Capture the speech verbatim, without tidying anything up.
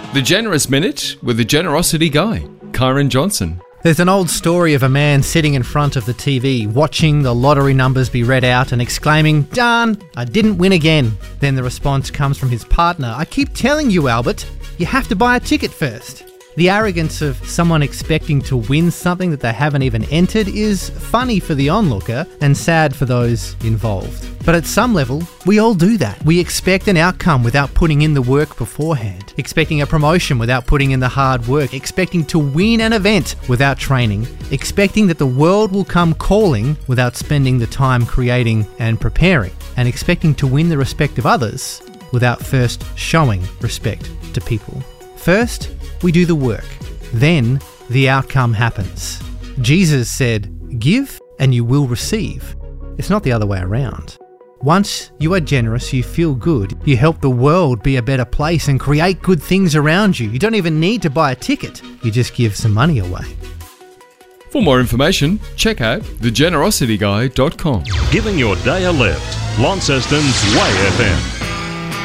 The Generous Minute with the Generosity Guy, Kyron Johnson. There's an old story of a man sitting in front of the T V, watching the lottery numbers be read out and exclaiming, "Darn, I didn't win again." Then the response comes from his partner, "I keep telling you, Albert, you have to buy a ticket first." The arrogance of someone expecting to win something that they haven't even entered is funny for the onlooker and sad for those involved. But at some level, we all do that. We expect an outcome without putting in the work beforehand, expecting a promotion without putting in the hard work, expecting to win an event without training, expecting that the world will come calling without spending the time creating and preparing, and expecting to win the respect of others without first showing respect to people. First, we do the work. Then the outcome happens. Jesus said, "Give and you will receive." It's not the other way around. Once you are generous, you feel good. You help the world be a better place and create good things around you. You don't even need to buy a ticket. You just give some money away. For more information, check out the generosity guy dot com. Giving your day a lift. Launceston's Way F M.